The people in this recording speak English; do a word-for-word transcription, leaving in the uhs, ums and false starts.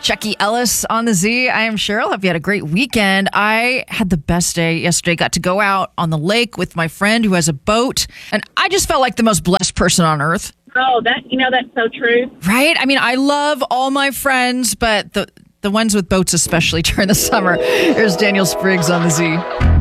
Chucky Ellis on the Z. I am Cheryl. Hope you had a great weekend. I had the best day yesterday. Got to go out on the lake with my friend who has a boat. And I just felt like the most blessed person on earth. Oh, that you know, that's so true. Right? I mean, I love all my friends, but the, the ones with boats, especially during the summer. Here's Daniel Spriggs on the Z.